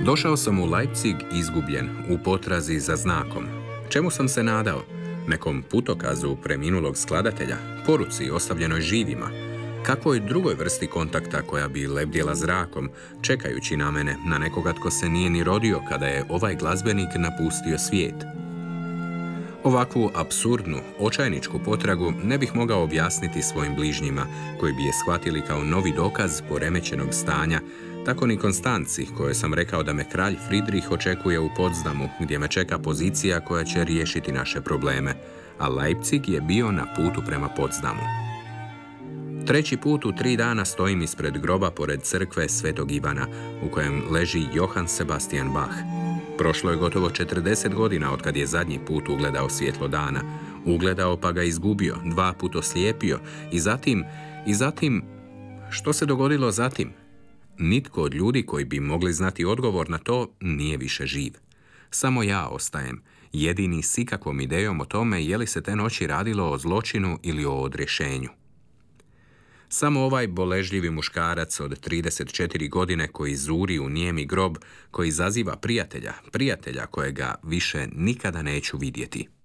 Došao sam u Leipzig izgubljen, u potrazi za znakom. Čemu sam se nadao? Nekom putokazu preminulog skladatelja, poruci ostavljenoj živima, kakvoj drugoj vrsti kontakta koja bi lebdjela zrakom, čekajući na mene, na nekoga tko se nije ni rodio kada je ovaj glazbenik napustio svijet. Ovakvu apsurdnu, očajničku potragu ne bih mogao objasniti svojim bližnjima, koji bi je shvatili kao novi dokaz poremećenog stanja, tako ni Konstanci, kojoj sam rekao da me kralj Friedrich očekuje u Potsdamu, gdje me čeka pozicija koja će riješiti naše probleme, a Leipzig je bio na putu prema Potsdamu. Treći put u 3 dana stojim ispred groba pored crkve Svetog Ivana, u kojem leži Johann Sebastian Bach. Prošlo je gotovo 40 godina od kad je zadnji put ugledao svjetlo dana. Ugledao pa ga izgubio, 2 puta oslijepio i zatim... Što se dogodilo zatim? Nitko od ljudi koji bi mogli znati odgovor na to nije više živ. Samo ja ostajem, jedini s ikakvom idejom o tome je li se te noći radilo o zločinu ili o odrješenju. Samo ovaj boležljivi muškarac od 34 godine koji zuri u nijemi grob, koji zaziva prijatelja kojega više nikada neću vidjeti.